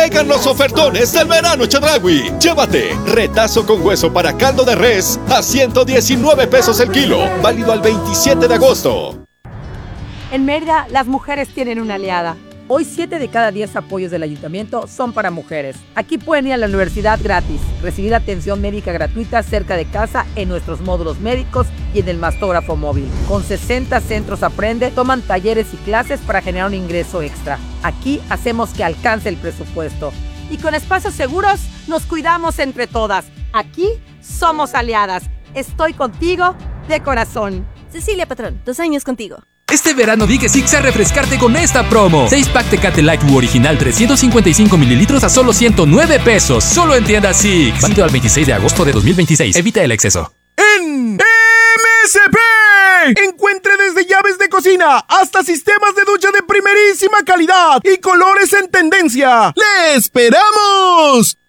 Llegan los ofertones del verano Chedraui. Llévate retazo con hueso para caldo de res a 119 pesos el kilo. Válido al 27 de agosto. En Mérida, las mujeres tienen una aliada. Hoy 7 de cada 10 apoyos del ayuntamiento son para mujeres. Aquí pueden ir a la universidad gratis, recibir atención médica gratuita cerca de casa en nuestros módulos médicos y en el mastógrafo móvil. Con 60 centros Aprende, toman talleres y clases para generar un ingreso extra. Aquí hacemos que alcance el presupuesto. Y con espacios seguros, nos cuidamos entre todas. Aquí somos aliadas. Estoy contigo de corazón. Cecilia Patrón, 2 años contigo. Este verano di que Six a refrescarte con esta promo. 6-pack Tecate Light Blue original 355 mililitros a solo 109 pesos. Solo en tiendas Six. Válido al 26 de agosto de 2026. Evita el exceso. En MSP. Encuentre desde llaves de cocina hasta sistemas de ducha de primerísima calidad y colores en tendencia. ¡Le esperamos!